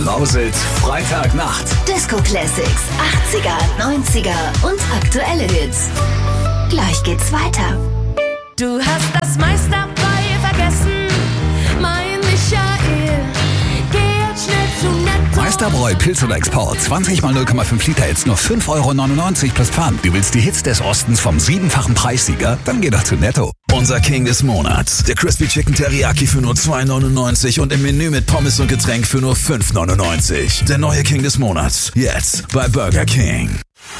Lausitz, Freitagnacht. Disco Classics, 80er, 90er und aktuelle Hits. Gleich geht's weiter. Du hast das meiste dabei vergessen, mein Michael. Geh jetzt schnell zu Netto. Meisterbräu Pilz oder Export. 20 mal 0,5 Liter jetzt nur 5,99 € plus Pfand. Du willst die Hits des Ostens vom 7-fachen Preissieger? Dann geh doch zu Netto. Unser King des Monats. Der Crispy Chicken Teriyaki für nur 2,99 € und im Menü mit Pommes und Getränk für nur 5,99 €. Der neue King des Monats. Jetzt bei Burger King.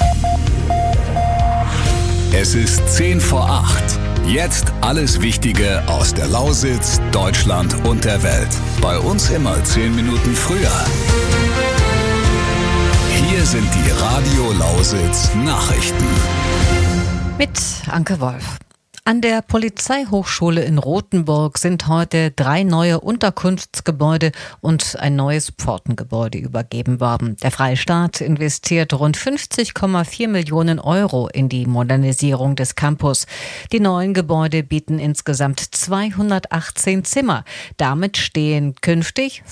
Es ist 10 vor 8. Jetzt alles Wichtige aus der Lausitz, Deutschland und der Welt. Bei uns immer 10 Minuten früher. Hier sind die Radio Lausitz Nachrichten. Mit Anke Wolf. An der Polizeihochschule in Rothenburg sind heute 3 neue Unterkunftsgebäude und ein neues Pfortengebäude übergeben worden. Der Freistaat investiert rund 50,4 Millionen € in die Modernisierung des Campus. Die neuen Gebäude bieten insgesamt 218 Zimmer. Damit stehen künftig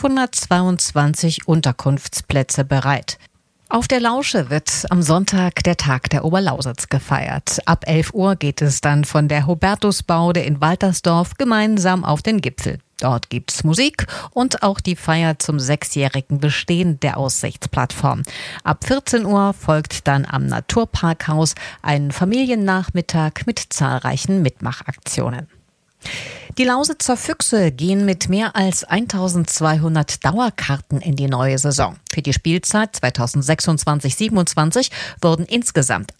522 Unterkunftsplätze bereit. Auf der Lausche wird am Sonntag der Tag der Oberlausitz gefeiert. Ab 11 Uhr geht es dann von der Hubertusbaude in Waltersdorf gemeinsam auf den Gipfel. Dort gibt's Musik und auch die Feier zum 6-jährigen Bestehen der Aussichtsplattform. Ab 14 Uhr folgt dann am Naturparkhaus ein Familiennachmittag mit zahlreichen Mitmachaktionen. Die Lausitzer Füchse gehen mit mehr als 1200 Dauerkarten in die neue Saison. Für die Spielzeit 2026/27 wurden insgesamt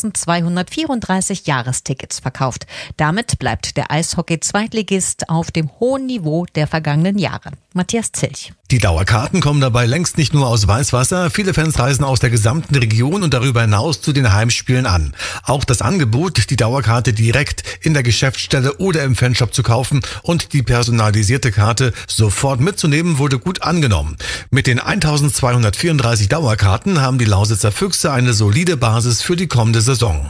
1234 Jahrestickets verkauft. Damit bleibt der Eishockey-Zweitligist auf dem hohen Niveau der vergangenen Jahre. Matthias Zilch. Die Dauerkarten kommen dabei längst nicht nur aus Weißwasser. Viele Fans reisen aus der gesamten Region und darüber hinaus zu den Heimspielen an. Auch das Angebot, die Dauerkarte direkt in der Geschäftsstelle oder im Fanshop zu kaufen und die personalisierte Karte sofort mitzunehmen, wurde gut angenommen. Mit den 1234 Dauerkarten haben die Lausitzer Füchse eine solide Basis für die kommende Saison.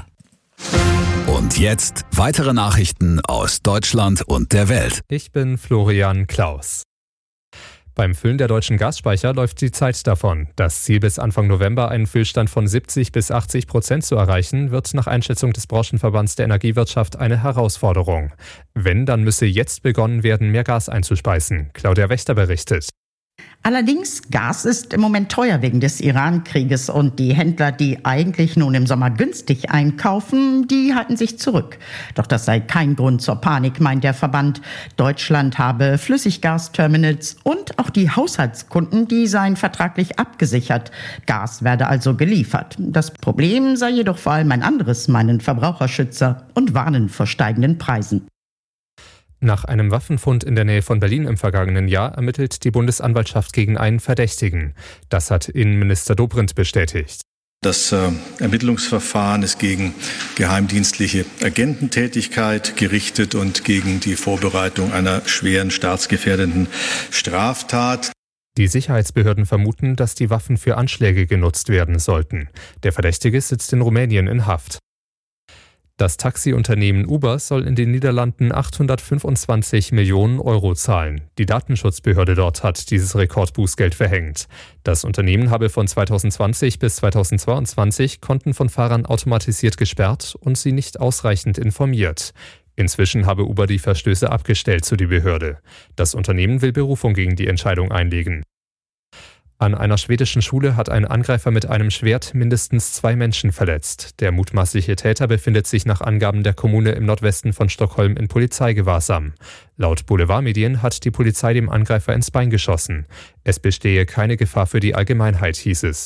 Und jetzt weitere Nachrichten aus Deutschland und der Welt. Ich bin Florian Klaus. Beim Füllen der deutschen Gasspeicher läuft die Zeit davon. Das Ziel, bis Anfang November einen Füllstand von 70-80% zu erreichen, wird nach Einschätzung des Branchenverbands der Energiewirtschaft eine Herausforderung. Wenn, dann müsse jetzt begonnen werden, mehr Gas einzuspeisen. Claudia Wächter berichtet. Allerdings, Gas ist im Moment teuer wegen des Iran-Krieges und die Händler, die eigentlich nun im Sommer günstig einkaufen, die halten sich zurück. Doch das sei kein Grund zur Panik, meint der Verband. Deutschland habe Flüssiggasterminals und auch die Haushaltskunden, die seien vertraglich abgesichert. Gas werde also geliefert. Das Problem sei jedoch vor allem ein anderes, meinen Verbraucherschützer und warnen vor steigenden Preisen. Nach einem Waffenfund in der Nähe von Berlin im vergangenen Jahr ermittelt die Bundesanwaltschaft gegen einen Verdächtigen. Das hat Innenminister Dobrindt bestätigt. Das Ermittlungsverfahren ist gegen geheimdienstliche Agententätigkeit gerichtet und gegen die Vorbereitung einer schweren staatsgefährdenden Straftat. Die Sicherheitsbehörden vermuten, dass die Waffen für Anschläge genutzt werden sollten. Der Verdächtige sitzt in Rumänien in Haft. Das Taxiunternehmen Uber soll in den Niederlanden 825 Millionen € zahlen. Die Datenschutzbehörde dort hat dieses Rekordbußgeld verhängt. Das Unternehmen habe von 2020 bis 2022 Konten von Fahrern automatisiert gesperrt und sie nicht ausreichend informiert. Inzwischen habe Uber die Verstöße abgestellt, so die Behörde. Das Unternehmen will Berufung gegen die Entscheidung einlegen. An einer schwedischen Schule hat ein Angreifer mit einem Schwert mindestens 2 Menschen verletzt. Der mutmaßliche Täter befindet sich nach Angaben der Kommune im Nordwesten von Stockholm in Polizeigewahrsam. Laut Boulevardmedien hat die Polizei dem Angreifer ins Bein geschossen. Es bestehe keine Gefahr für die Allgemeinheit, hieß es.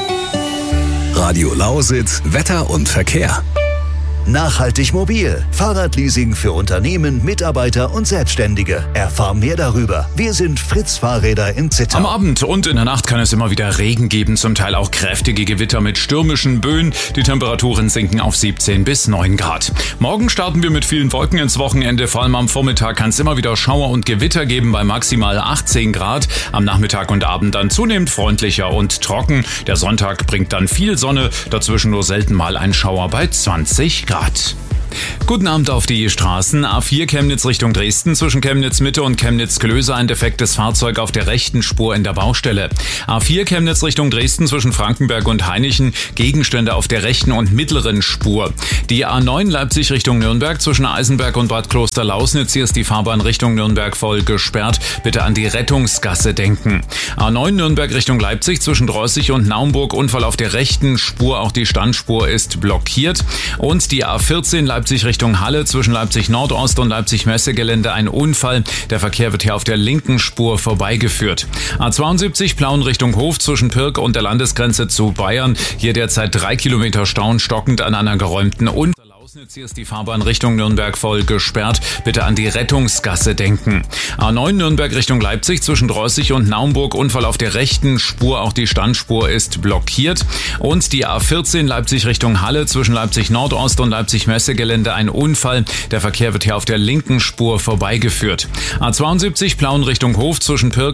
Radio Lausitz, Wetter und Verkehr. Nachhaltig mobil. Fahrradleasing für Unternehmen, Mitarbeiter und Selbstständige. Erfahr mehr darüber. Wir sind Fritz Fahrräder in Zittau. Am Abend und in der Nacht kann es immer wieder Regen geben, zum Teil auch kräftige Gewitter mit stürmischen Böen. Die Temperaturen sinken auf 17 bis 9 Grad. Morgen starten wir mit vielen Wolken ins Wochenende. Vor allem am Vormittag kann es immer wieder Schauer und Gewitter geben bei maximal 18 Grad. Am Nachmittag und Abend dann zunehmend freundlicher und trocken. Der Sonntag bringt dann viel Sonne, dazwischen nur selten mal ein Schauer bei 20 Grad. Guten Abend auf die Straßen. A4 Chemnitz Richtung Dresden zwischen Chemnitz Mitte und Chemnitz Klöser ein defektes Fahrzeug auf der rechten Spur in der Baustelle. A4 Chemnitz Richtung Dresden zwischen Frankenberg und Hainichen Gegenstände auf der rechten und mittleren Spur. Die A9 Leipzig Richtung Nürnberg zwischen Eisenberg und Bad Kloster-Lausnitz. Hier ist die Fahrbahn Richtung Nürnberg voll gesperrt. Bitte an die Rettungsgasse denken. A9 Nürnberg Richtung Leipzig zwischen Drossig und Naumburg Unfall auf der rechten Spur. Auch die Standspur ist blockiert. Und die A14 Leipzig Richtung Halle zwischen Leipzig Nordost und Leipzig Messegelände ein Unfall. Der Verkehr wird hier auf der linken Spur vorbeigeführt. A72 Plauen Richtung Hof zwischen Pirk und der Landesgrenze zu Bayern. Hier derzeit 3 Kilometer Stau stockend an einer geräumten Unfall. Hier ist die Fahrbahn Richtung Nürnberg voll gesperrt. Bitte an die Rettungsgasse denken. A9 Nürnberg Richtung Leipzig zwischen Drossig und Naumburg Unfall auf der rechten Spur. Auch die Standspur ist blockiert. Und die A14 Leipzig Richtung Halle zwischen Leipzig Nordost und Leipzig Messegelände ein Unfall. Der Verkehr wird hier auf der linken Spur vorbeigeführt. A72 Plauen Richtung Hof zwischen Pirk